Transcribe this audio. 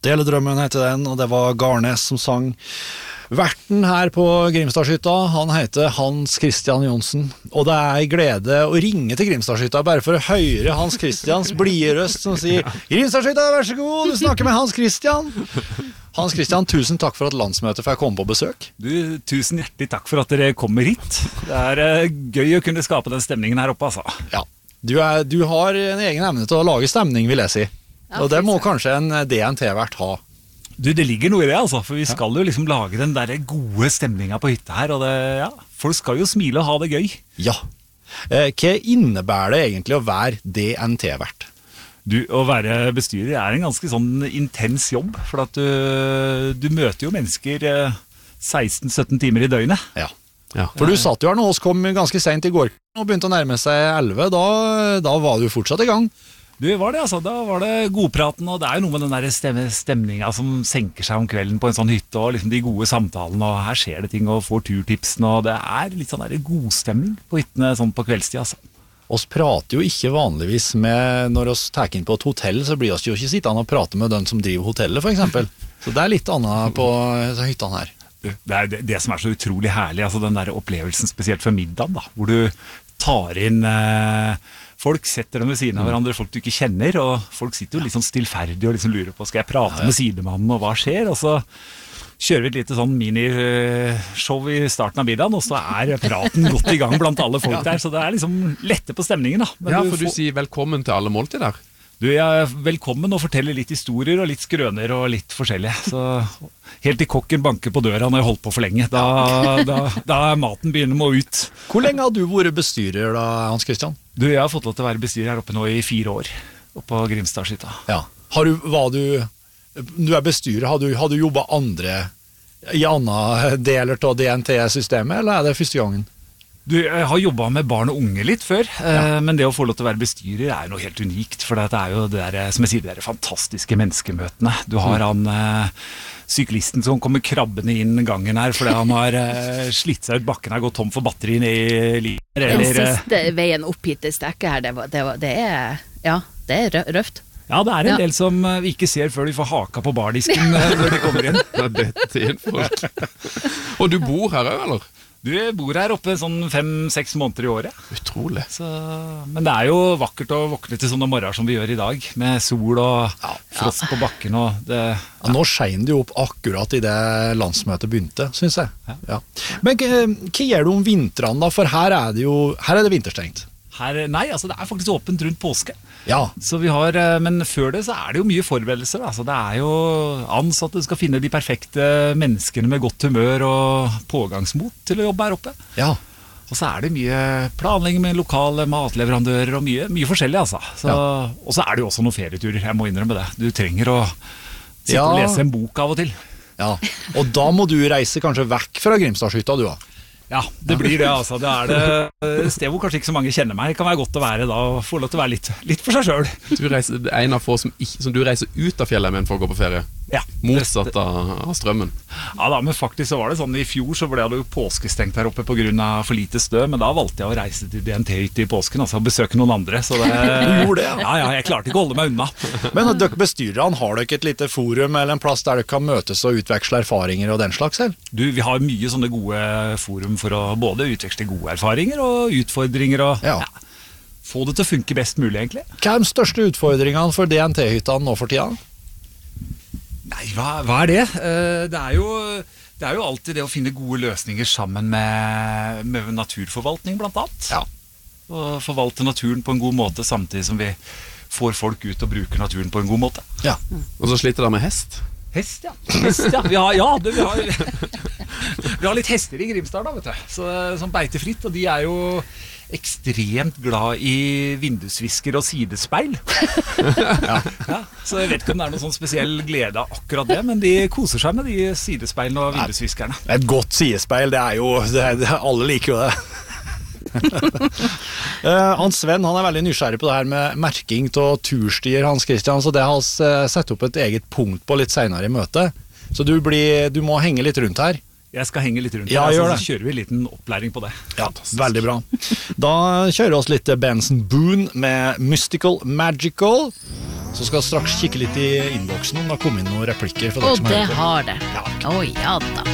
Del drømmen heter den, og det var Garnes som sang. Verten her på Grimstadshytta, han heter Hans Christian Johnsen, og det er en glede å ringe til Grimstadshytta bare for å høre Hans Christians blide røst som sier Grimstadshytta, vær så god, du snakker med Hans Christian. Hans Christian, tusen takk for at landsmøtet får komme på besøk. Du, tusen hjertelig takk for at dere kommer hit. Det er gøy å kunne skape den stemningen her oppe, altså. Ja, du har en egen evne til å lage stemning, vil jeg si. Og det må kanskje en DNT-vert ha. Du, det ligger noe i det, altså, for vi skal jo liksom lage den der gode stemningen på hytta her, og det, ja, folk skal jo smile og ha det gøy. Ja. Hva innebærer det egentlig å være DNT-vert? Du, å være bestyrer er en ganske sånn intens jobb, for at du møter jo mennesker 16-17 timer i døgnet. Ja. For du satt jo her når oss kom ganske sent i går og begynte å nærme seg 11, da var du fortsatt i gang. Du, var det altså, da var det godpraten, og det er jo noe med den der stemningen som senker seg om kvelden på en sånn hytte, og liksom de gode samtalene, og her skjer det ting, og får turtipsen, og det er litt sånn der godstemning på hyttene sånn på kveldstid, altså. Oss prater jo ikke vanligvis med, når oss tar inn på et hotell, så blir oss jo ikke sittende og prate med den som driver hotellet, for eksempel. Så det er litt annet på hyttene her. Det er det som er så utrolig herlig, altså den der opplevelsen spesielt for middag, da, hvor du tar inn folk, setter dem ved siden av hverandre, folk du ikke kjenner, og folk sitter jo litt sånn stillferdig og liksom lurer på, skal jeg prate med sidemannen, og hva skjer? Og så kjører vi et lite sånn minishow i starten av middagen, og så er praten godt i gang blant alle folk der, så det er liksom lette på stemningen, da. Men ja, for du sier velkommen til alle måltider. Du, jeg er velkommen og forteller litt historier og litt skrøner og litt forskjellige. Så helt til kokken banker på døra når jeg holdt på for lenge. Da er maten begynner med å ut. Hvor lenge har du vært bestyrer da, Hans Christian? Du, jeg har fått lov til å være bestyrer her oppe nå i 4 år, oppe på Grimstadshytta. Ja. Du er bestyrer, har du jobbet i andre deler av DNT-systemet, eller er det første gangen? Du, jeg har jobbet med barn og unge litt før, men det å få lov til å være bestyrer er noe helt unikt, for det er jo det der, som jeg sier, det der fantastiske menneskemøtene. Du har han syklisten som kommer krabbende inn gangen her, fordi han har slitt seg ut bakken, har gått tom for batterien i livet. Den siste veien opp hit til stekket her, det er røft. Ja, det er en del som vi ikke ser før de får haka på bardisken når de kommer inn. Ja, dette er en folk. Og du bor her også, eller? Du bor her oppe sånn 5-6 måneder i året. Utrolig. Men det er jo vakkert å våkne til sånne morgener som vi gjør i dag, med sol og frost på bakken. Og nå skjein det jo opp akkurat i det landsmøtet begynte, synes jeg. Ja. Men hva gjør du om vintrene da? For her er det vinterstengt. Nei, altså det er faktisk åpent rundt påske. Ja. Så men før det så er det jo mye forberedelser. Altså det er jo ansatte skal finne de perfekte menneskene med godt humør og pågangsmot til å jobbe her oppe. Ja. Og så er det mye planlegging med lokale matleverandører og mye forskjellig, altså. Og så er det jo også noen ferieturer, jeg må innrømme det. Du trenger å sitte og lese en bok av og til. Ja, og da må du reise kanskje vekk fra Grimstadshytta, du da. Ja, det blir det, altså. Det er det sted hvor kanskje ikke så mange kjenner meg. Det kan være godt å være da, og få lov til å være litt for seg selv. Du reiser, en av få som du reiser ut av fjellet med for å gå på ferie? Ja. Motsatt av strømmen? Ja da, men faktisk så var det sånn, i fjor så ble det jo påskestengt her oppe på grunn av for lite støv, men da valgte jeg å reise til DNT-hytte i påsken, altså besøke noen andre, så det... Du gjorde det, ja? Ja, jeg klarte ikke å holde meg unna. Men dere bestyrerne, har dere et lite forum eller en plass der dere kan møtes og utveksle erfaringer og den slags selv? Du, vi har mye sånne gode forum for å både utveksle gode erfaringer og utfordringer og få det til å funke best mulig, egentlig. Hva er de største utfordringene for DNT-hyttene nå for tida? Nei, hva er det? Det er jo alltid det å finne gode løsninger sammen med naturforvaltning, blant annet. Ja. Og forvalte naturen på en god måte, samtidig som vi får folk ut og bruker naturen på en god måte. Ja. Og så sliter dere med hest? Hest, ja. Vi har litt hester i Grimstad, da, vet du. Som beitefritt, og de er jo ekstremt glad i vindusvisker og sidespeil. Så jeg vet ikke om det er noen sånn spesiell glede av akkurat det, men de koser seg med de sidespeilene og vindusviskerne. Et godt sidespeil, alle liker jo det. Hans Sven, han er veldig nysgjerrig på det her med merking av turstier, Hans Christian, så det har sett opp et eget punkt på litt senere i møtet. Så du må henge litt rundt her. Jeg skal henge litt rundt her, så kjører vi en liten opplæring på det. Ja, veldig bra. Da kjører vi oss litt Benson Boone med Mystical Magical. Så skal jeg straks kikke litt i innboksen om det har kommet inn noen replikker fra dere Og som det hører på. har det. Ja. Å ja da.